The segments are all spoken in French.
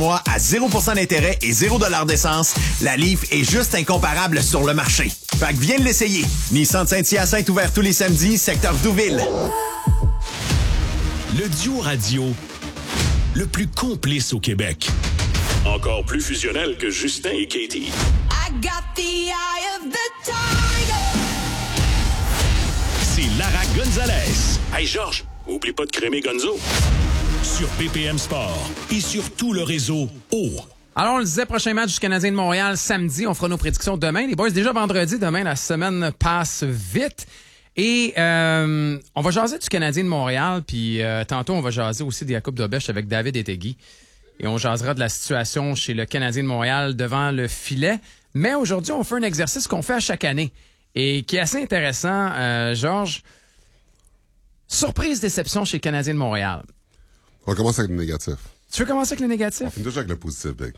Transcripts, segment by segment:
Mois à 0% d'intérêt et 0$ d'essence, la Leaf est juste incomparable sur le marché. Fait que viens l'essayer. Nissan de Saint-Hyacinthe ouvert tous les samedis, secteur Douville. Le duo radio le plus complice au Québec. Encore plus fusionnel que Justin et Katie. I got the eye of the tiger. C'est Lara Gonzalez. Hey Georges, oublie pas de crémer Gonzo. Sur BPM Sport et sur tout le réseau O. Alors, on le disait, prochain match du Canadien de Montréal samedi. On fera nos prédictions demain. Les boys, déjà vendredi, demain, la semaine passe vite. Et on va jaser du Canadien de Montréal, puis tantôt, on va jaser aussi des Coupe d'Auberge avec David Etegui. Et on jasera de la situation chez le Canadien de Montréal devant le filet. Mais aujourd'hui, on fait un exercice qu'on fait à chaque année et qui est assez intéressant, Georges. Surprise, déception chez le Canadien de Montréal. On commence avec le négatif. Tu veux commencer avec le négatif? On finit toujours avec le positif, Big.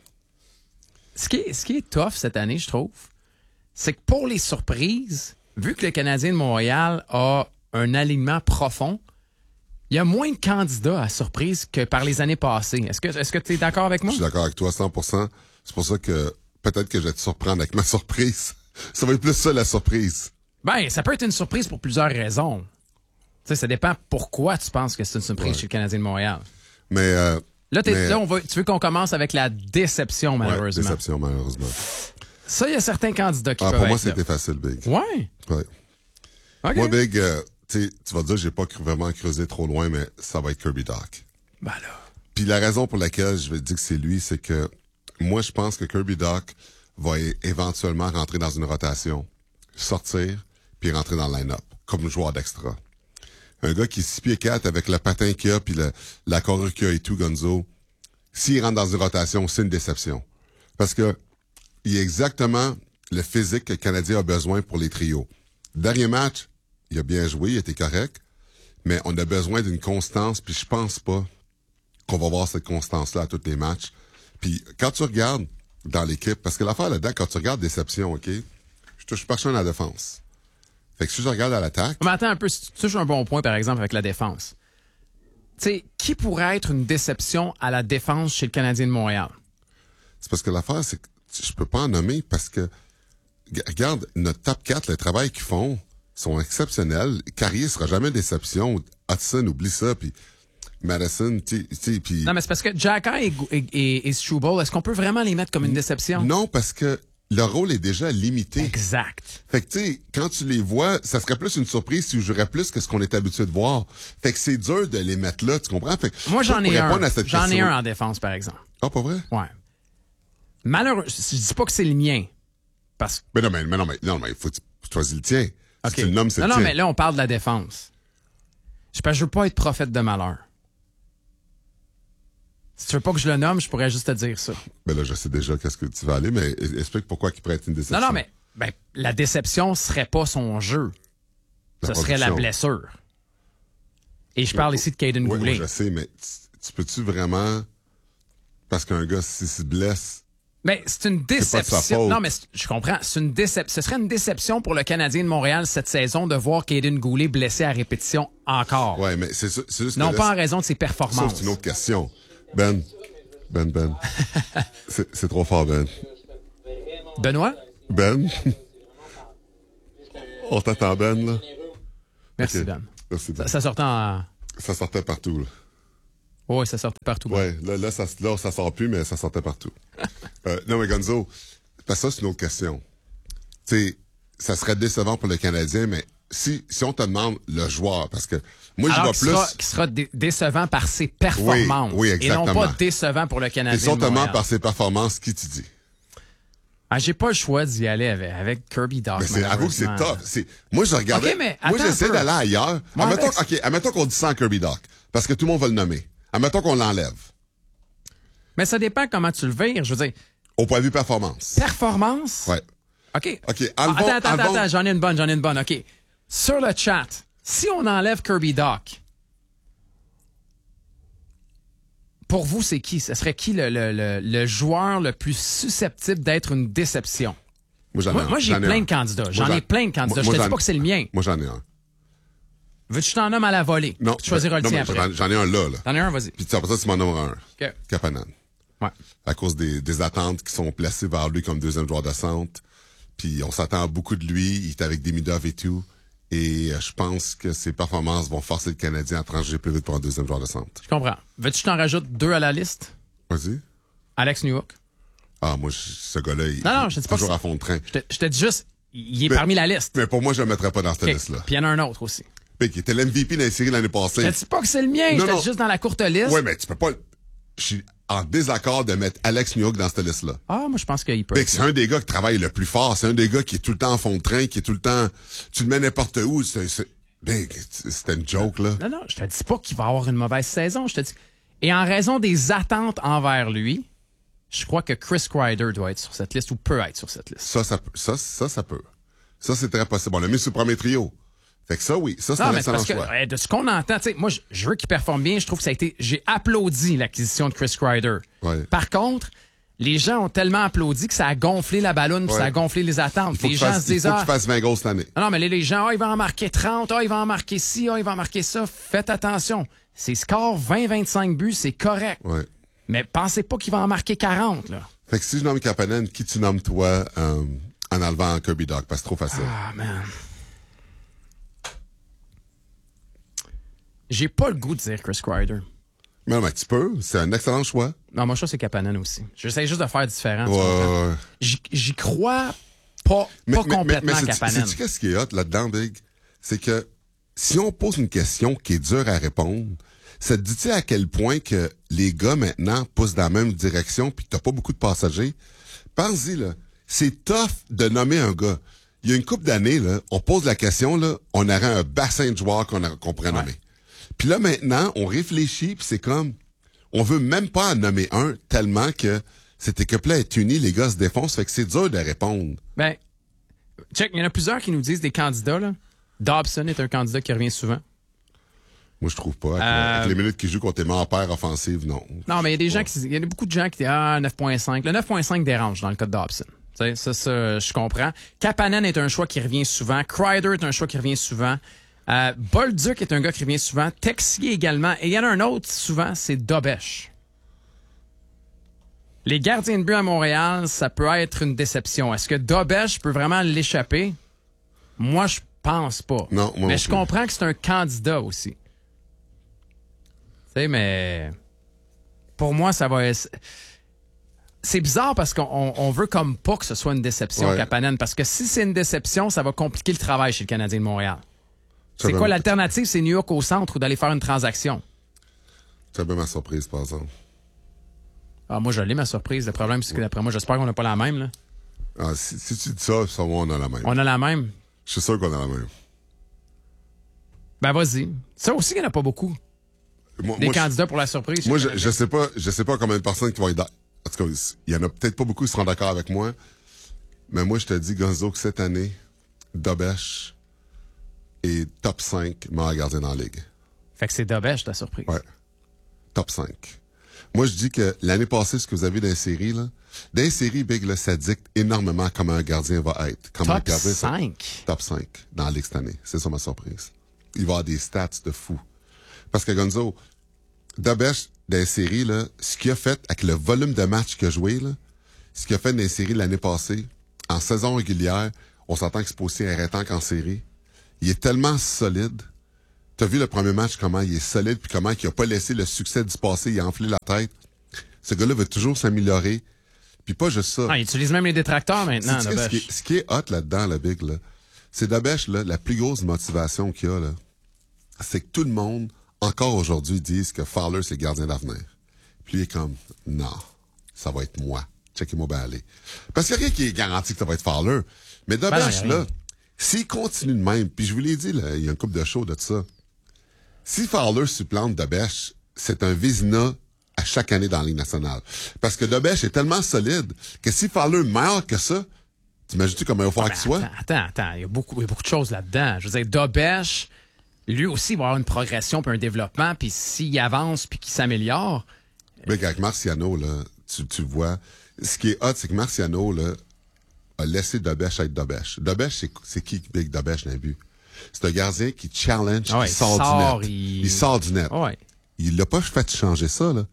Ce qui est tough cette année, je trouve, c'est que pour les surprises, vu que le Canadien de Montréal a un alignement profond, il y a moins de candidats à surprise que par les années passées. Est-ce que tu es d'accord avec moi? Je suis d'accord avec toi, 100%. C'est pour ça que peut-être que je vais te surprendre avec ma surprise. Ça va être plus ça, la surprise. Ben, ça peut être une surprise pour plusieurs raisons. Tu sais, ça dépend pourquoi tu penses que c'est une surprise chez le Canadien de Montréal. Mais... Là, tu veux qu'on commence avec la déception, malheureusement. Ouais, déception, malheureusement. Ça, il y a certains candidats qui peuvent pour moi, être là. c'était facile, Big. Ouais. Okay. Moi, Big, tu vas dire, j'ai pas vraiment creusé trop loin, mais ça va être Kirby Dach. Ben là. Puis la raison pour laquelle je vais dire que c'est lui, c'est que moi, je pense que Kirby Dach va éventuellement rentrer dans une rotation, sortir, puis rentrer dans le line-up, comme joueur d'extra. Un gars qui est 6 pieds 4 avec le patin qu'il a puis la carrure qu'il a et tout, Gonzo, s'il rentre dans une rotation, c'est une déception. Parce que il est exactement le physique que le Canadien a besoin pour les trios. Dernier match, il a bien joué, il était correct, mais on a besoin d'une constance, puis je pense pas qu'on va voir cette constance-là à tous les matchs. Puis quand tu regardes dans l'équipe, parce que l'affaire là-dedans, quand tu regardes déception, OK, je touche pas à la défense. Fait que si je regarde à l'attaque... Mais attends un peu, tu touches un bon point, par exemple, avec la défense. Tu sais, qui pourrait être une déception à la défense chez le Canadien de Montréal? C'est parce que l'affaire, c'est que je peux pas en nommer parce que, regarde, notre top 4, le travail qu'ils font, sont exceptionnels. Carrier sera jamais une déception. Hudson, oublie ça, puis Madison, tu sais, puis... Non, mais c'est parce que Xhekaj et Struble, est-ce qu'on peut vraiment les mettre comme une déception? Non, parce que leur rôle est déjà limité. Exact. Fait que, tu sais, quand tu les vois, ça serait plus une surprise si je jouerais plus que ce qu'on est habitué de voir. Fait que c'est dur de les mettre là, tu comprends? Fait que moi, j'en ai un. J'en ai question... un en défense, par exemple. Ah, pas vrai? Ouais. Malheureusement, je dis pas que c'est le mien. Parce que... Mais non, mais il faut que tu choisis le tien. Okay. Si tu le nommes, c'est le tien. Non, mais là, on parle de la défense. Je veux pas être prophète de malheur. Si tu veux pas que je le nomme, je pourrais juste te dire ça. Ben là, je sais déjà qu'est-ce que tu vas aller, mais explique pourquoi il pourrait être une déception. Non, mais la déception serait pas son jeu. Ce serait la blessure. Et je parle ici de Caden Goulet. Oui, je sais, mais tu peux-tu vraiment... Parce qu'un gars, s'il se blesse... Mais c'est une déception. Non, mais je comprends. C'est une ce serait une déception pour le Canadien de Montréal cette saison de voir Caden Goulet blessé à répétition encore. Oui, mais c'est juste... Non, pas en raison de ses performances. Ça, c'est une autre question. Ben. C'est trop fort, Ben. Benoît? Ben? On t'attend, Ben, là. Merci, okay. Ben. Merci, Ben. Ça sortait en... Ça sortait partout, là. Oui, ça sortait partout. Oui, là, ça sort plus, mais ça sortait partout. Non, mais Gonzo, parce que ça, c'est une autre question. Tu sais, ça serait décevant pour le Canadien, mais si on te demande le joueur, parce que moi, je vois plus... Qui sera décevant par ses performances. Oui, exactement. Et non pas décevant pour le Canadien. Et si on te demande par ses performances, qui tu dis? Ah, j'ai pas le choix d'y aller avec Kirby Dach. Mais avoue que c'est tough. Moi, je regardais... Okay, mais moi, j'essaie d'aller ailleurs. Admettons qu'on dit ça en Kirby Dach, parce que tout le monde va le nommer. Admettons qu'on l'enlève. Mais ça dépend comment tu le vires, je veux dire. Au point de vue performance. Performance? Ouais. OK. Attends. J'en ai une bonne. OK. Sur le chat, si on enlève Kirby Dach, pour vous, c'est qui? Ce serait qui le joueur le plus susceptible d'être une déception? Moi, j'ai plein de candidats. J'en ai plein de candidats. Je te dis pas que c'est le mien. Moi, j'en ai un. Veux-tu que je t'en nomme à la volée? Non. Tu choisiras le tien après. J'en ai un là. T'en as un, vas-y. Puis après ça, tu m'en nommeras un. OK. Kapanen. Ouais. À cause des attentes qui sont placées vers lui comme deuxième joueur de centre. Puis on s'attend à beaucoup de lui. Il est avec Demidov et tout. Et je pense que ses performances vont forcer le Canadien à trancher plus vite pour un deuxième joueur de centre. Je comprends. Veux-tu que je t'en rajoute 2 à la liste? Vas-y. Alex Newhook. Ah, moi, ce gars-là, il Non, je te est dis pas toujours que à fond de train. Je te dis juste, il est Mais- parmi la liste. Mais pour moi, je ne le mettrais pas dans cette OK. liste-là. Puis il y en a un autre aussi. Puis, il était l'MVP dans les séries l'année passée. Je te dis pas que c'est le mien, Non, je te non. dis juste dans la courte liste. Oui, mais tu peux pas... Je suis en désaccord de mettre Alex Newhook dans cette liste-là. Ah, moi, je pense qu'il peut. Fait que c'est un des gars qui travaille le plus fort. C'est un des gars qui est tout le temps en fond de train, qui est tout le temps... Tu le mets n'importe où. C'était une joke, là. Non, je te dis pas qu'il va avoir une mauvaise saison. Je te dis. Et en raison des attentes envers lui, je crois que Chris Kreider doit être sur cette liste ou peut être sur cette liste. Ça peut. Ça, c'est très possible. On l'a mis sur le premier trio. Fait que ça, oui. Ça, c'est Non, un mais excellent parce que choix. de ce qu'on entend, tu sais, moi, je veux qu'il performe bien. Je trouve que ça a été. J'ai applaudi l'acquisition de Chris Kreider. Ouais. Par contre, les gens ont tellement applaudi que ça a gonflé la ballonne, puis Ouais. ça a gonflé les attentes. Il faut Les qu'il gens fasse- se disent il faut qu'il fasse 20 goals cette année. non, mais les gens, il va en marquer 30, il va en marquer ci, il va en marquer ça. Faites attention. Ses scores 20-25 buts, c'est correct. Ouais. Mais pensez pas qu'il va en marquer 40, là. Fait que si je nomme Kapanen, qui tu nommes toi en enlevant Kirby Dach? Parce que c'est trop facile. Ah, man. J'ai pas le goût de dire Chris Kreider. Mais non, mais tu peux. C'est un excellent choix. Non, moi, je trouve que c'est Kapanen aussi. J'essaie juste de faire différent. tu Ouais, comprends? ouais. J'y crois pas complètement à Kapanen. sais-tu qu'est-ce qui est hot là-dedans, Big? C'est que si on pose une question qui est dure à répondre, ça te dit-tu à quel point que les gars maintenant poussent dans la même direction puis que t'as pas beaucoup de passagers? Pense-y, là. C'est tough de nommer un gars. Il y a une couple d'années, là, on pose la question, là, on aurait un bassin de joueurs qu'on pourrait nommer. Puis là, maintenant, on réfléchit puis c'est comme, on veut même pas en nommer un tellement que cette équipe-là est unie, les gars se défoncent, fait que c'est dur de répondre. Ben, check, il y en a plusieurs qui nous disent des candidats, là. Dobson est un candidat qui revient souvent. Moi, je trouve pas. Avec les minutes qu'il joue contre les meilleures paires offensives, non. Non, mais il y a des gens il y a beaucoup de gens qui disent, 9.5. Le 9.5 dérange dans le cas de Dobson. Tu sais, ça, je comprends. Kapanen est un choix qui revient souvent. Kreider est un choix qui revient souvent. Bolduc est un gars qui revient souvent. Texier également. Et il y en a un autre, souvent, c'est Dobesch. Les gardiens de but à Montréal, ça peut être une déception. Est-ce que Dobesch peut vraiment l'échapper? Moi, je pense pas. Non, moi mais non je plus. comprends que c'est un candidat aussi. Tu sais, mais pour moi, ça va être... C'est bizarre parce qu'on veut comme pas que ce soit une déception, Ouais. Kapanen, parce que si c'est une déception, ça va compliquer le travail chez le Canadien de Montréal. Ça C'est va quoi me- l'alternative? C'est New York au centre ou d'aller faire une transaction? C'est un peu ma surprise, par exemple. Ah, moi, je l'ai, ma surprise. Le problème, c'est que d'après moi, j'espère qu'on n'a pas la même. Là. Ah, si tu dis ça, ça, on a la même. On a la même. Je suis sûr qu'on a la même. Ben, vas-y. Ça aussi, il n'y en a pas beaucoup. Moi, Des moi, candidats pour la surprise. Moi, chez le je Canadien. sais pas combien de personnes qui vont être en tout cas, il y en a peut-être pas beaucoup qui seront d'accord avec moi. Mais moi, je te dis, Gonzo, que cette année, Dobesch est top 5 meilleur gardien dans la ligue. Fait que c'est Dobesch, ta surprise. Ouais. Top 5. Moi, je dis que l'année passée, ce que vous avez dans les séries, là, dans les séries, Big, là, ça dicte énormément comment un gardien va être. Comment Top un gardien, 5. Top 5 dans la ligue cette année. C'est ça ma surprise. Il va avoir des stats de fou. Parce que Gonzo, Dobesch, dans les séries, là, ce qu'il a fait avec le volume de matchs qu'il a joué, là, ce qu'il a fait dans les séries l'année passée, en saison régulière, on s'entend que c'est pas aussi arrêtant qu'en série. Il est tellement solide. T'as vu le premier match, comment il est solide, puis comment il a pas laissé le succès du passé, il a enflé la tête. Ce gars-là veut toujours s'améliorer. Puis pas juste ça. Ah, il utilise même les détracteurs maintenant, Sais-tu Dobesch. ce qui est hot là-dedans, le Big, là, c'est Dobesch, là, la plus grosse motivation qu'il a, là, c'est que tout le monde, encore aujourd'hui, disent que Fowler, c'est le gardien d'avenir. Puis lui, il est comme, non, ça va être moi. Checkez-moi bien aller. Parce qu'il n'y a rien qui est garanti que ça va être Fowler. Mais non, Dobesch, y a là, rien. s'il continue de même, puis je vous l'ai dit, là, il y a une couple de shows de ça. Si Fowler supplante Dobesch, c'est un Vézina à chaque année dans la Ligue nationale. Parce que Dobesch est tellement solide que si Fowler meurt que ça, t'imagines-tu comment il va falloir qu'il soit? Attends. Il y a beaucoup de choses là-dedans. Je veux dire, Dobesch, lui aussi, il va avoir une progression puis un développement. Puis s'il avance puis qu'il s'améliore, Mais avec Marciano, là, tu le vois. Ce qui est hot, c'est que Marciano, là, a laissé Dobesch être Dobesch. Dobesch, c'est qui Big Dobesch dans le but? C'est un gardien qui challenge, Ah ouais, qui sort du net. Il sort du net. ouais. Il l'a pas fait changer ça, là.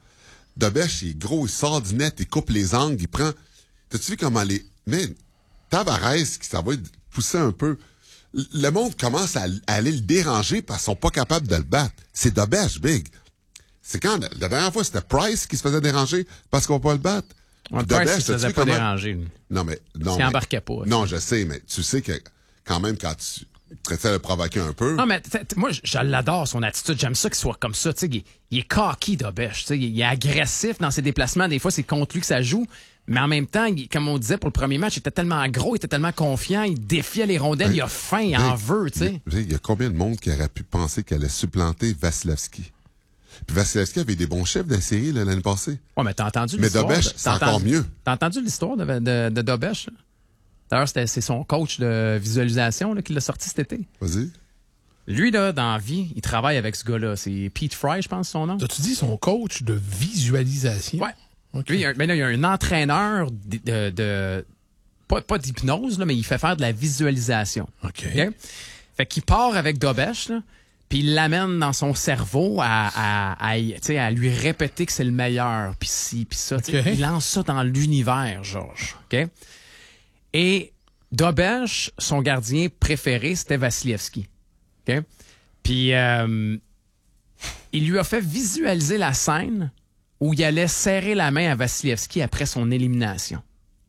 Dobesch, il est gros, il sort du net, il coupe les angles, il prend... T'as-tu vu comment les... Mais Tavares, qui ça va pousser un peu... Le monde commence à aller le déranger parce qu'ils sont pas capables de le battre. C'est Dobesch, Big. C'est quand... La dernière fois, c'était Price qui se faisait déranger parce qu'on va pas le battre. Ouais, Price, il se faisait pas déranger. Lui. Non, mais... Il embarquait pas. Non, je sais, mais tu sais que quand même, quand tu essaies de le provoquer un peu... Non, mais moi, je l'adore, son attitude. J'aime ça qu'il soit comme ça. Il est cocky, Dobesch. Il est agressif dans ses déplacements. Des fois, c'est contre lui que ça joue. Mais en même temps, comme on disait pour le premier match, il était tellement gros, il était tellement confiant, il défiait les rondelles, il a faim, il en veut, tu sais. Il y a combien de monde qui aurait pu penser qu'elle allait supplanter Vasilevski? Puis Vasilevski avait des bons chefs de la série l'année passée. Ouais, mais t'as entendu mais l'histoire? Dobesch, c'est encore mieux. T'as entendu l'histoire de Dobesch? D'ailleurs, c'est son coach de visualisation là, qui l'a sorti cet été. Vas-y. Lui, là, dans la vie, il travaille avec ce gars-là. C'est Pete Fry, je pense, son nom. As-tu dit son coach de visualisation? Ouais. Okay. Lui, il y a un entraîneur pas d'hypnose, là, mais il fait faire de la visualisation. OK. Fait qu'il part avec Dobesch, là, puis il l'amène dans son cerveau à lui répéter que c'est le meilleur, puis ci, puis ça. Okay. Il lance ça dans l'univers, Georges. OK? Et Dobesch, son gardien préféré, c'était Vasilevski. OK? Puis il lui a fait visualiser la scène où il allait serrer la main à Vasilevski après son élimination.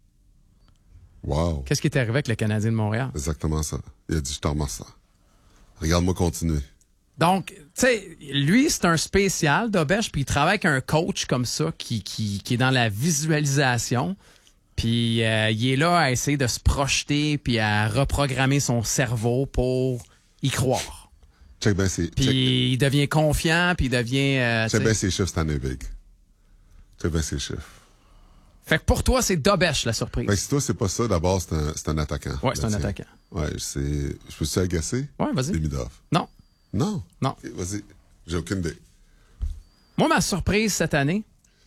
Wow. Qu'est-ce qui est arrivé avec le Canadien de Montréal? Exactement ça. Il a dit, je t'en remercie ça. Regarde-moi continuer. Donc, tu sais, lui, c'est un spécial, Dobesch, puis il travaille avec un coach comme ça qui est dans la visualisation. Puis il est là à essayer de se projeter puis à reprogrammer son cerveau pour y croire. Check bien ses... Puis il devient confiant, puis il devient... check bien ses chiffres cette année, Big. Check bien ses chiffres. Fait que pour toi, c'est Dobesch, la surprise. Fait que si toi, c'est pas ça, d'abord, c'est un attaquant. Ouais, c'est un attaquant. Ouais, je peux-tu agacer? Ouais, vas-y. Demidov. Non. Non? Non. Okay, vas-y. J'ai aucune idée. Moi, ma surprise cette année,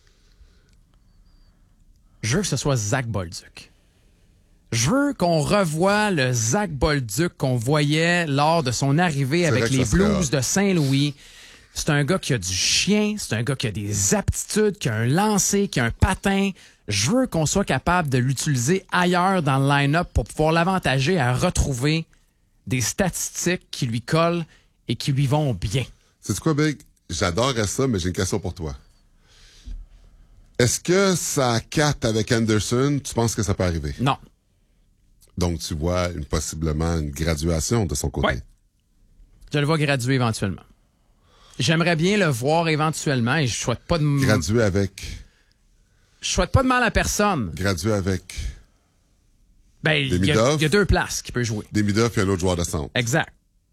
je veux que ce soit Zach Bolduc. Je veux qu'on revoie le Zach Bolduc qu'on voyait lors de son arrivée avec les Blues de Saint-Louis. C'est un gars qui a du chien, c'est un gars qui a des aptitudes, qui a un lancer, qui a un patin. Je veux qu'on soit capable de l'utiliser ailleurs dans le line-up pour pouvoir l'avantager à retrouver des statistiques qui lui collent et qui lui vont bien. Sais-tu quoi, Big? J'adorerais ça, mais j'ai une question pour toi. Est-ce que ça 4 avec Anderson, tu penses que ça peut arriver? Non. Donc, tu vois possiblement une graduation de son côté? Oui. Je le vois graduer éventuellement. J'aimerais bien le voir éventuellement et je souhaite pas de... Graduer avec... Je souhaite pas de mal à personne. Graduer avec... Ben, il y a deux places qui peut jouer. Demidov et un autre joueur de centre. Exact.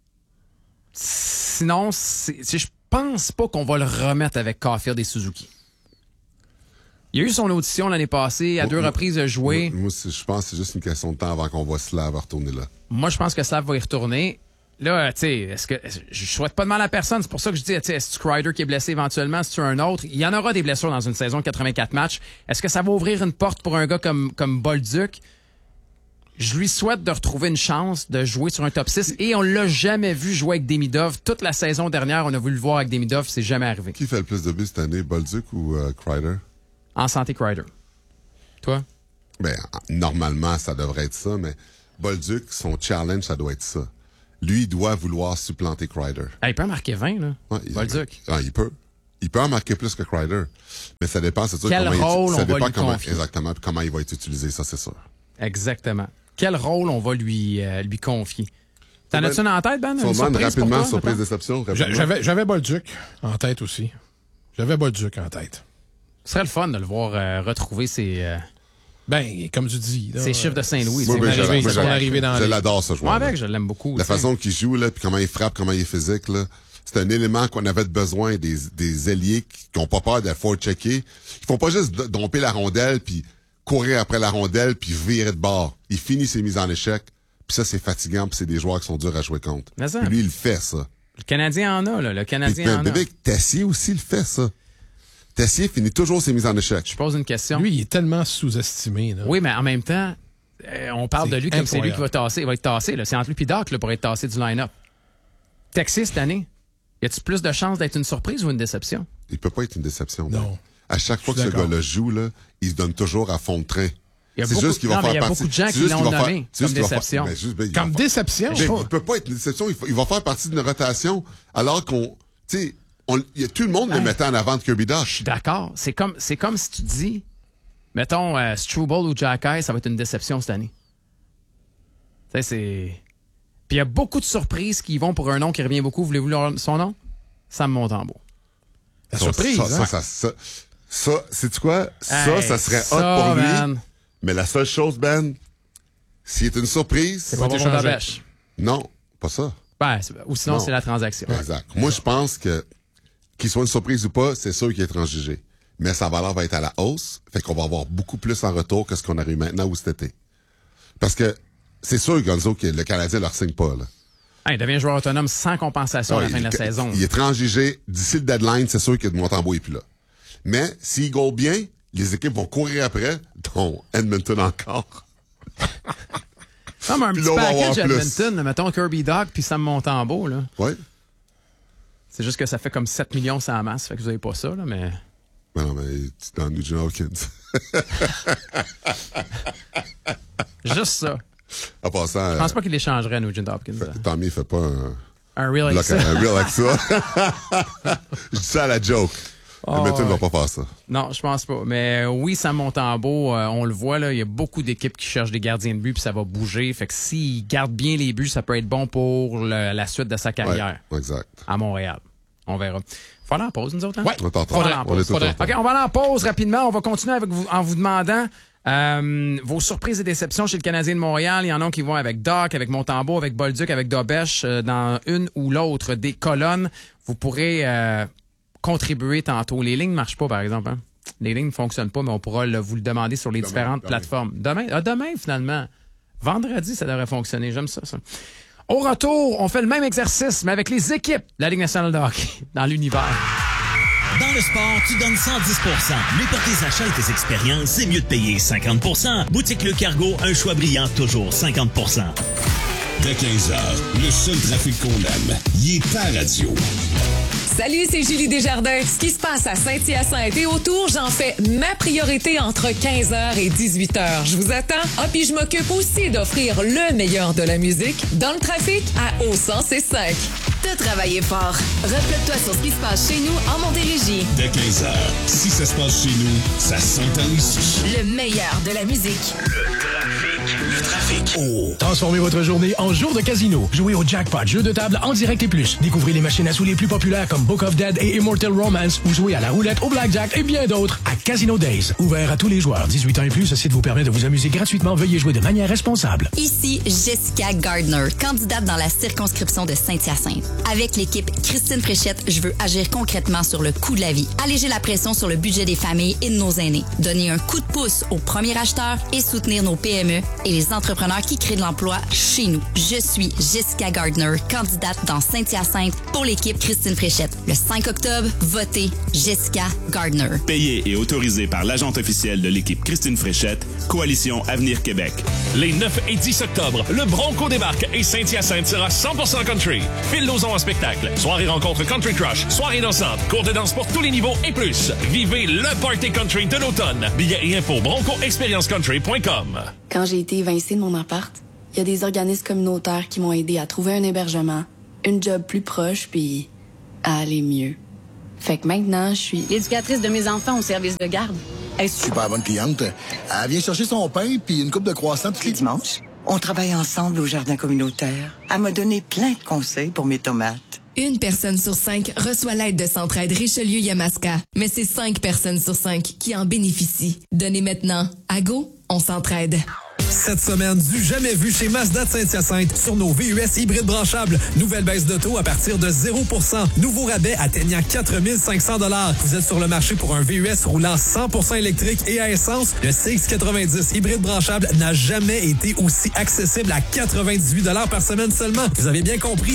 Sinon, je pense pas qu'on va le remettre avec Caulfield et Suzuki. Il y a eu son audition l'année passée, à 2 reprises de jouer. Moi, je pense que c'est juste une question de temps avant qu'on voit Slav retourner là. Moi, je pense que Slav va y retourner. Là, tu sais, je souhaite pas de mal à personne. C'est pour ça que je dis, est-ce que Kreider qui est blessé éventuellement, est-ce que un autre? Il y en aura des blessures dans une saison de 84 matchs. Est-ce que ça va ouvrir une porte pour un gars comme Bolduc? Je lui souhaite de retrouver une chance de jouer sur un top 6 et on l'a jamais vu jouer avec Demidov. Toute la saison dernière, on a voulu le voir avec Demidov, c'est jamais arrivé. Qui fait le plus de buts cette année, Bolduc ou Kreider? En santé, Kreider. Toi? Ben, normalement, ça devrait être ça, mais Bolduc, son challenge, ça doit être ça. Lui, il doit vouloir supplanter Kreider. Il peut en marquer 20, là. Ouais, Bolduc. Il peut. Il peut en marquer plus que Kreider. Mais ça dépend, c'est sûr. Quel rôle on va lui confier. Exactement, puis comment il va être utilisé, ça, c'est sûr. Exactement. Quel rôle on va lui confier? T'en as-tu une en tête, Ben? Rapidement, surprise-déception. J'avais Bolduc en tête aussi. J'avais Bolduc en tête. Ce serait le fun de le voir retrouver ses... Ben, comme tu dis... Ses chiffres de Saint-Louis. Je l'adore, ce joueur. Moi, avec, je l'aime beaucoup. La façon qu'il joue, là, puis comment il frappe, comment il est physique, là, c'est un élément qu'on avait besoin des ailiers qui n'ont pas peur de forechecker. Ils font pas juste domper la rondelle, puis courir après la rondelle, puis virer de bord. Il finit ses mises en échec, puis ça, c'est fatigant, puis c'est des joueurs qui sont durs à jouer contre. Puis lui, il fait ça. Le Canadien en a, là. Le Canadien en a. Tessier aussi, il fait ça. Tessier finit toujours ses mises en échec. Je pose une question. Lui, il est tellement sous-estimé. Là. Oui, mais en même temps, on parle de lui comme c'est lui qui va tasser. Il va être tassé. Là. C'est entre lui et Doc là, pour être tassé du line-up. Texas, cette année, y a-t-il plus de chances d'être une surprise ou une déception? Il peut pas être une déception. Non. à chaque fois que ce d'accord. gars-là joue, là, il se donne toujours à fond de train. Il y a C'est beaucoup- juste qu'il va non, mais faire il y a partie... beaucoup de gens c'est qui juste l'ont qu'il va faire- nommé c'est juste comme qu'il va faire- déception. ben, juste, ben, il Comme va- déception. Ben, il peut pas être une déception. Il va faire partie d'une rotation alors qu'on... Tu sais, tout le monde le mettait en avant de Kirby Dach. Je suis d'accord. C'est comme si tu dis, mettons, Struble ou Jacky, ça va être une déception cette année. Tu sais, c'est... Puis il y a beaucoup de surprises qui y vont pour un nom qui revient beaucoup. Voulez-vous son nom? Sam Montembeau. La surprise, hein? Ça, sais-tu quoi? Hey, Ça serait hot ça, pour lui. man. Mais la seule chose, Ben, s'il est une surprise... C'est pas été bon changé. Dabèche. Non, pas ça. Ben, ou sinon, Non. c'est la transaction. Exact. Moi, je pense que qu'il soit une surprise ou pas, c'est sûr qu'il est transigé. Mais sa valeur va être à la hausse, fait qu'on va avoir beaucoup plus en retour que ce qu'on a eu maintenant ou cet été. Parce que c'est sûr, Gonzo, que le Canadien ne leur signe pas, là. Il devient joueur autonome sans compensation à la fin de la saison. Il est transigé. D'ici le deadline, c'est sûr que Montembeau est plus là. Mais s'il goal bien, les équipes vont courir après, dont Edmonton encore. Non, mais un Puis petit là, on va package avoir plus. Edmonton, là, mettons Kirby Dach puis Sam Montembeau, là. Oui. C'est juste que ça fait comme 7 millions sans masse, fait que vous avez pas ça, là, mais... Mais non, mais tu dans Nugent Hopkins. Juste ça. En passant, Je pense pas qu'il l'échangerait à Nugent Hopkins. Tommy fait pas Un real bloc avec ça. un real avec ça. Je dis ça à la joke. Edmonton ne va pas faire ça. Non, je pense pas. Mais oui, Sam Montembeau, on le voit, là, il y a beaucoup d'équipes qui cherchent des gardiens de but, puis ça va bouger. Fait que s'il garde bien les buts, ça peut être bon pour la suite de sa carrière Ouais, exact. à Montréal. On verra. Faut aller en pause, nous autres, hein? Ouais. On t'entend. Faudrait en On est pause, tous faudrait. en pause. OK, on va aller en pause rapidement. On va continuer avec vous, en vous demandant vos surprises et déceptions chez le Canadien de Montréal. Il y en a qui vont avec Doc, avec Montembeau, avec Bolduc, avec Dobèche, dans une ou l'autre des colonnes. Vous pourrez contribuer tantôt. Les lignes ne marchent pas, par exemple. Hein? Les lignes ne fonctionnent pas, mais on pourra vous le demander sur les différentes plateformes. Demain, finalement. Vendredi, ça devrait fonctionner. J'aime ça. Au retour, on fait le même exercice, mais avec les équipes de la Ligue nationale de hockey dans l'univers. Dans le sport, tu donnes 110 %. Mais pour tes achats et tes expériences, c'est mieux de payer 50 % Boutique Le Cargo, un choix brillant, toujours 50 %. Dès 15h, le seul trafic qu'on aime, il est pas radio. Salut, c'est Julie Desjardins. Ce qui se passe à Saint-Hyacinthe et autour, j'en fais ma priorité entre 15h et 18h. Je vous attends. Ah, puis je m'occupe aussi d'offrir le meilleur de la musique dans le trafic à Au 100C5. T'as travaillé fort. Reflète-toi sur ce qui se passe chez nous en Montérégie. Dès 15h, si ça se passe chez nous, ça s'entend ici. Le meilleur de la musique. Le trafic. Oh. Transformez votre journée en jour de casino. Jouez au jackpot, jeu de table en direct et plus. Découvrez les machines à sous les plus populaires comme Book of Dead et Immortal Romance ou jouez à la roulette, au blackjack et bien d'autres à Casino Days. Ouvert à tous les joueurs. 18 ans et plus, ce site vous permet de vous amuser gratuitement. Veuillez jouer de manière responsable. Ici Jessica Gardner, candidate dans la circonscription de Saint-Hyacinthe. Avec l'équipe Christine Fréchette, je veux agir concrètement sur le coût de la vie, alléger la pression sur le budget des familles et de nos aînés, donner un coup de pouce aux premiers acheteurs et soutenir nos PME et les entrepreneurs qui créent de l'emploi chez nous. Je suis Jessica Gardner, candidate dans Saint-Hyacinthe pour l'équipe Christine Fréchette. Le 5 octobre, votez Jessica Gardner. Payé et autorisé par l'agente officielle de l'équipe Christine Fréchette, Coalition Avenir Québec. Les 9 et 10 octobre, le Bronco débarque et Saint-Hyacinthe sera 100% country. Phil Lauzon en spectacle, soirée rencontre Country Crush, soirée dansante, cours de danse pour tous les niveaux et plus. Vivez le party country de l'automne. Billets et infos broncoexperienceCountry.com. Quand j'ai été évincée de mon appart, il y a des organismes communautaires qui m'ont aidé à trouver un hébergement, une job plus proche, puis à aller mieux. Fait que maintenant, je suis l'éducatrice de mes enfants au service de garde. Super bonne cliente. Elle vient chercher son pain puis une coupe de croissants tous les dimanches. On travaille ensemble au jardin communautaire. Elle m'a donné plein de conseils pour mes tomates. Une personne sur 5 reçoit l'aide de Centraide Richelieu-Yamaska. Mais c'est 5 personnes sur 5 qui en bénéficient. Donnez maintenant. À Go, on s'entraide. Cette semaine, du jamais vu chez Mazda de Saint-Hyacinthe sur nos VUS hybrides branchables. Nouvelle baisse de taux à partir de 0%. Nouveau rabais atteignant 4 500 $. Vous êtes sur le marché pour un VUS roulant 100% électrique et à essence. Le CX90 hybride branchable n'a jamais été aussi accessible à 98 $ par semaine seulement. Vous avez bien compris,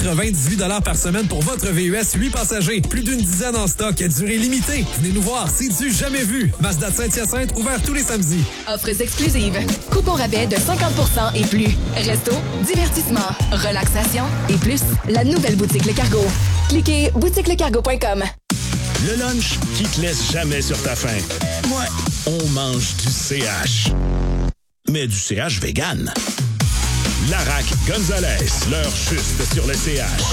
98 $ par semaine pour votre VUS 8 passagers. Plus d'une dizaine en stock à durée limitée. Venez nous voir, c'est du jamais vu. Mazda de Saint-Hyacinthe, ouvert tous les samedis. Offres exclusives. Coupon rabais de 50% et plus. Resto, divertissement, relaxation et plus. La nouvelle boutique Le Cargo. Cliquez boutiquelecargo.com. Le lunch qui te laisse jamais sur ta faim. Ouais, on mange du CH. Mais du CH vegan. Larac Gonzalez, leur juste sur le CH.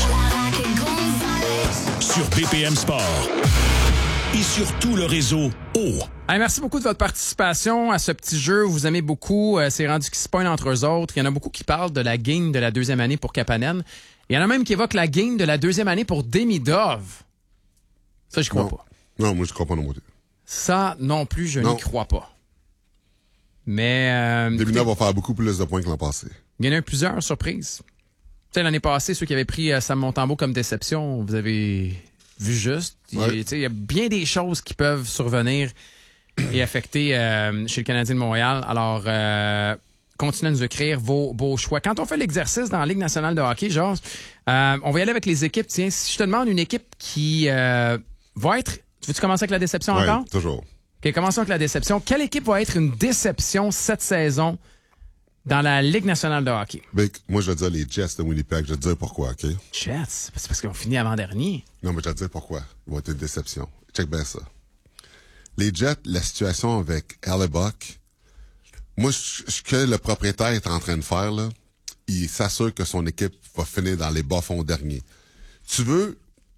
Sur BPM Sport. Et sur tout le réseau O. Hey, merci beaucoup de votre participation à ce petit jeu. Vous aimez beaucoup. C'est rendu qui se pognent entre eux autres. Il y en a beaucoup qui parlent de la gain de la deuxième année pour Kapanen. Il y en a même qui évoquent la gain de la deuxième année pour Demidov. Ça, je crois pas. Non, moi, je crois pas non plus. Ça, non plus, je n'y crois pas. Mais... Demidov va faire beaucoup plus de points que l'an passé. Il y en a eu plusieurs surprises. Tu sais, l'année passée, ceux qui avaient pris Sam Montembeault comme déception, vous avez vu juste. Ouais. Il y a bien des choses qui peuvent survenir et affecter chez le Canadien de Montréal. Alors, continuez à nous écrire vos choix. Quand on fait l'exercice dans la Ligue nationale de hockey, Georges, on va y aller avec les équipes. Tiens, si je te demande une équipe qui va être... Veux-tu commencer avec la déception encore? Oui, toujours. OK, commençons avec la déception. Quelle équipe va être une déception cette saison dans la Ligue nationale de hockey? Big, moi, je vais dire les Jets de Winnipeg. Je vais te dire pourquoi, OK? Jets? C'est parce qu'ils ont fini avant-dernier. Non, mais je vais te dire pourquoi. Ils vont être une déception. Check bien ça. Les Jets, la situation avec Hellebuck, moi, ce que le propriétaire est en train de faire, là, il s'assure que son équipe va finir dans les bas-fonds derniers. Tu veux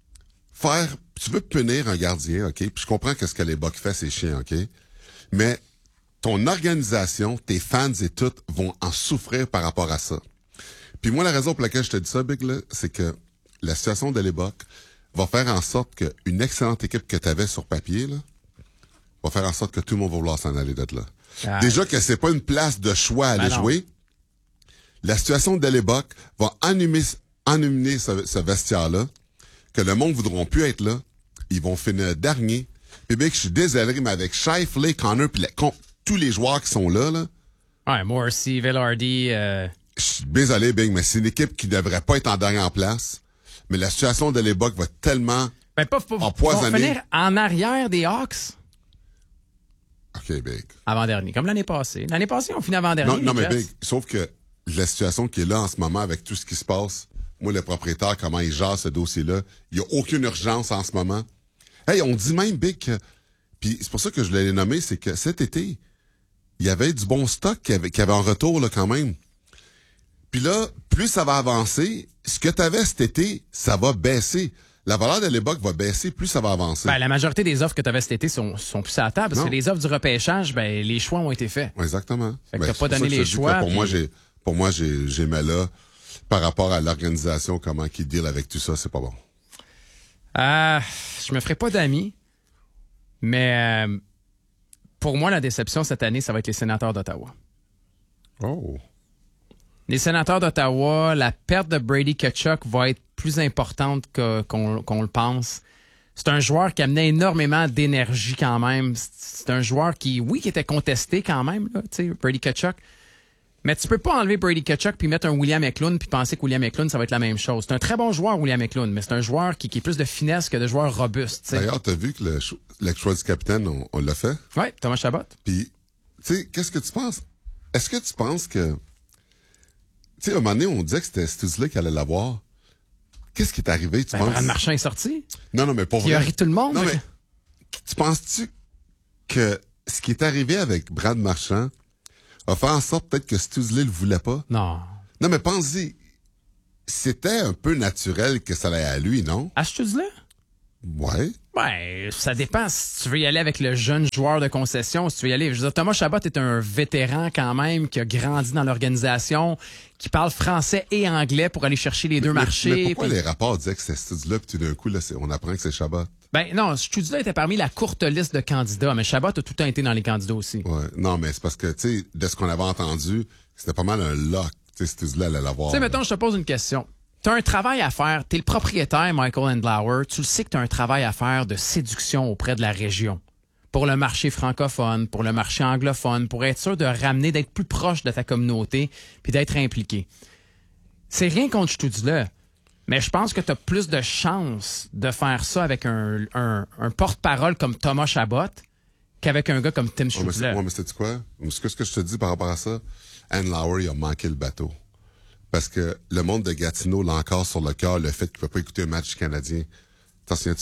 punir un gardien, OK? Puis je comprends que ce que Hellebuck fait, c'est chiant, OK? Mais ton organisation, tes fans et tout vont en souffrir par rapport à ça. Puis moi, la raison pour laquelle je te dis ça, Big, là, c'est que la situation de Hellebuck va faire en sorte qu'une excellente équipe que tu avais sur papier, là, va faire en sorte que tout le monde va vouloir s'en aller de là. Ah. Déjà que c'est pas une place de choix à aller jouer, la situation de Hellebuck va ennumer ce vestiaire-là, que le monde ne voudront plus être là, ils vont finir dernier. Puis Big, je suis désolé, mais avec Scheifele, Connor, puis tous les joueurs qui sont là... Ouais, Morrissey, Velarde... Je suis désolé, Big, mais c'est une équipe qui devrait pas être en dernière place. Mais la situation de Hellebuck va tellement empoisonner. Ils vont finir en arrière des Hawks. OK, Big. Avant-dernier, comme l'année passée. L'année passée, on finit avant-dernier. Non, mais Big, sauf que la situation qui est là en ce moment, avec tout ce qui se passe, moi, le propriétaire, comment il gère ce dossier-là, il n'y a aucune urgence en ce moment. Hey, on dit même, Big, que... Puis c'est pour ça que je voulais les nommer, c'est que cet été, il y avait du bon stock qui avait en retour, là, quand même. Puis là, plus ça va avancer, ce que tu avais cet été, ça va baisser. La valeur de Hellebuck va baisser, plus ça va avancer. Ben, la majorité des offres que tu avais cet été sont plus à la table, parce que les offres du repêchage, ben, les choix ont été faits. Exactement. Fait que t'as pas donné les choix. Pour moi, j'ai mis là, par rapport à l'organisation, comment qu'ils deal avec tout ça, c'est pas bon. Je me ferai pas d'amis, mais pour moi, la déception cette année, ça va être les Sénateurs d'Ottawa. Oh. Les Sénateurs d'Ottawa, la perte de Brady Tkachuk va être plus importante qu'on le pense. C'est un joueur qui amenait énormément d'énergie quand même. C'est un joueur qui était contesté quand même, là, tu sais, Brady Tkachuk. Mais tu peux pas enlever Brady Tkachuk puis mettre un William Eklund puis penser que William Eklund, ça va être la même chose. C'est un très bon joueur, William Eklund, mais c'est un joueur qui est plus de finesse que de joueur robuste. T'sais. D'ailleurs, t'as vu que le choix du capitaine, on l'a fait? Oui, Thomas Chabot. Puis, tu sais, qu'est-ce que tu penses? Est-ce que tu penses que... Tu sais, à un moment donné, on disait que c'était Stutzle qui allait l'avoir. Qu'est-ce qui est arrivé, tu penses? Brad Marchand est sorti. Non, mais pour vrai. Il a ri tout le monde. Non, mais tu penses-tu que ce qui est arrivé avec Brad Marchand a fait en sorte peut-être que Stutzle le voulait pas? Non. Non, mais pense-y. C'était un peu naturel que ça allait à lui, non? À Stutzle? Ouais. Ouais, ça dépend si tu veux y aller avec le jeune joueur de concession, si tu veux y aller. Je veux dire, Thomas Chabot est un vétéran quand même qui a grandi dans l'organisation, qui parle français et anglais pour aller chercher les deux marchés. Mais pourquoi les rapports disaient que c'était Stutzle puis tout d'un coup, là, on apprend que c'est Chabot? Ben non, Stutzle était parmi la courte liste de candidats, mais Chabot a tout le temps été dans les candidats aussi. Ouais, non, mais c'est parce que, tu sais, de ce qu'on avait entendu, c'était pas mal un lock. Tu sais, Stutzle allait l'avoir. Tu sais, mettons, je te pose une question. T'as un travail à faire, t'es le propriétaire, Michael Andlauer, tu le sais que t'as un travail à faire de séduction auprès de la région. Pour le marché francophone, pour le marché anglophone, pour être sûr de ramener, d'être plus proche de ta communauté, puis d'être impliqué. C'est rien contre Stutzle, mais je pense que t'as plus de chances de faire ça avec un porte-parole comme Thomas Chabot qu'avec un gars comme Tim Stutzle. Ouais, mais c'est quoi? Ce que je te dis par rapport à ça, Andlauer, il a manqué le bateau. Parce que le monde de Gatineau l'a encore sur le cœur, le fait qu'il ne peut pas écouter un match canadien. T'en souviens-tu?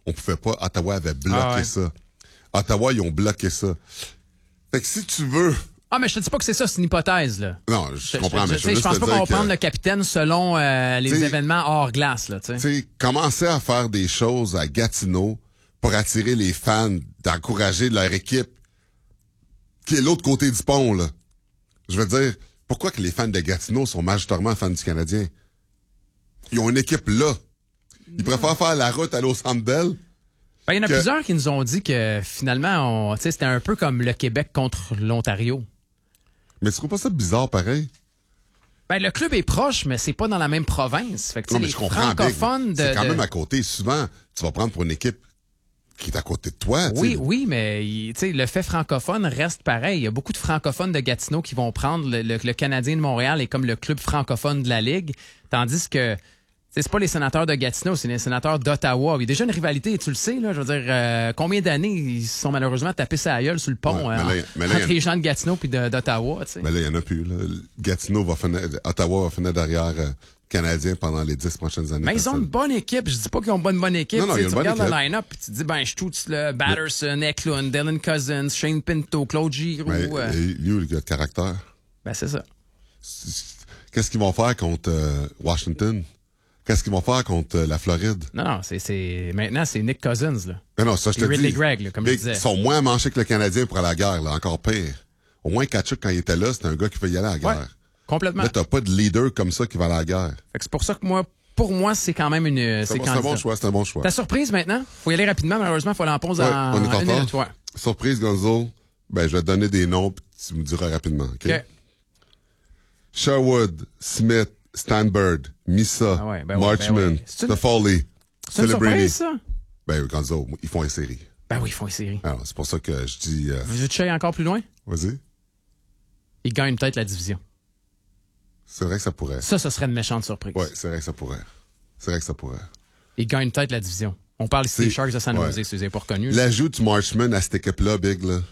on pouvait pas. Ottawa avait bloqué ça. Ottawa, ils ont bloqué ça. Fait que si tu veux... Ah, mais je te dis pas que c'est ça, c'est une hypothèse, là. Non, je comprends, mais je pense pas qu'on va prendre le capitaine selon les événements hors glace, là, tu sais. Commencer à faire des choses à Gatineau pour attirer les fans, d'encourager leur équipe qui est l'autre côté du pont, là. Je veux dire, pourquoi que les fans de Gatineau sont majoritairement fans du Canadien? Ils ont une équipe là. Ils préfèrent faire la route, aller au Centre Bell. Ben, il y en a plusieurs qui nous ont dit que finalement, c'était un peu comme le Québec contre l'Ontario. Mais tu trouves pas ça bizarre pareil? Ben, le club est proche, mais c'est pas dans la même province. Fait que, non, mais les je comprends. francophones C'est quand même à côté. Souvent, tu vas prendre pour une équipe qui est à côté de toi. Oui, mais le fait francophone reste pareil. Il y a beaucoup de francophones de Gatineau qui vont prendre le Canadien de Montréal et comme le club francophone de la Ligue, tandis que c'est pas les sénateurs de Gatineau, c'est les sénateurs d'Ottawa. Il y a déjà une rivalité, tu le sais, là. Je veux dire, combien d'années ils se sont malheureusement tapés sa gueule sur le pont entre les gens de Gatineau puis d'Ottawa, tu sais. Mais là, il y en a plus, là. Ottawa va finir derrière Canadien pendant les 10 prochaines années. Mais ils ont une bonne équipe. Je dis pas qu'ils ont une bonne équipe. Non, tu regardes le line-up et tu te dis, ben, je touche le Batterson, Eklund, Dylan Cousins, Shane Pinto, Claude Giroux. Lui, le gars de caractère. Ben, c'est ça. Qu'est-ce qu'ils vont faire contre Washington? Qu'est-ce qu'ils vont faire contre la Floride? Non, maintenant, c'est Nick Cousins, là. Non, ça, je te Ridley dis. Gregg, là, comme je disais. Ils sont moins manchés que le Canadien pour aller à la guerre, là. Encore pire. Au moins, Tkachuk, quand il était là, c'était un gars qui peut y aller à la guerre. Ouais, complètement. Là, t'as pas de leader comme ça qui va à la guerre. Fait que c'est pour ça que pour moi, c'est quand même c'est un bon choix, c'est un bon choix. Ta surprise maintenant? Faut y aller rapidement, malheureusement, il faut aller en pause en on est en une minute. Ouais. Surprise, Gonzo. Ben, je vais te donner des noms puis tu me diras rapidement, OK? Sherwood, Smith, Stanbird, Missa, Marchman, Toffoli, C'est une surprise, ça? Ben, Gonzo, ils font une série. Ben oui, ils font une série. Alors, c'est pour ça que je dis... Vous voulez que j'aille encore plus loin? Vas-y. Ils gagnent peut-être la division. C'est vrai que ça pourrait. Ça serait une méchante surprise. Ouais, c'est vrai que ça pourrait. Ils gagnent peut-être la division. On parle ici des Sharks de San Jose, si vous n'avez pas reconnu. L'ajout du Marchman à cette équipe-là, Big, là,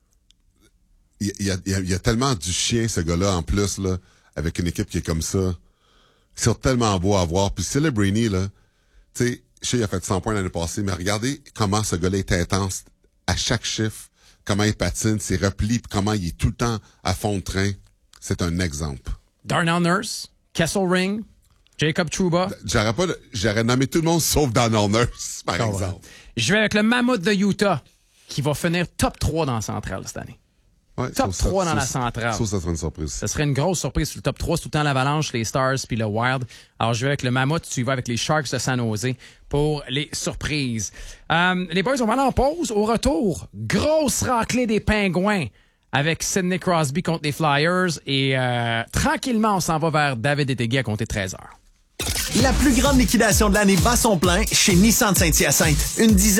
il y a tellement du chien, ce gars-là, en plus, là, avec une équipe qui est comme ça. C'est tellement beau à voir. Puis Celebrini, là, tu sais, je sais, il a fait 100 points l'année passée, mais regardez comment ce gars-là est intense à chaque chiffre, comment il patine, ses replis, puis comment il est tout le temps à fond de train. C'est un exemple. Darnell Nurse, Kessel Ring, Jacob Trouba. J'aurais nommé tout le monde sauf Darnell Nurse, par exemple. Je vais avec le Mammoth de Utah, qui va finir top 3 dans la centrale cette année. Ouais, top 3 dans la centrale. Ça serait une surprise. Ça serait une grosse surprise sur le top 3. C'est tout le temps l'Avalanche, les Stars puis le Wild. Alors, je vais avec le Mammoth. Tu vas avec les Sharks de San Jose pour les surprises. Les boys, on va aller en pause. Au retour, grosse raclée des Pingouins avec Sidney Crosby contre les Flyers. Et tranquillement, on s'en va vers David Etegi à compter 13h. La plus grande liquidation de l'année bat son plein chez Nissan de Saint-Hyacinthe. Une dizaine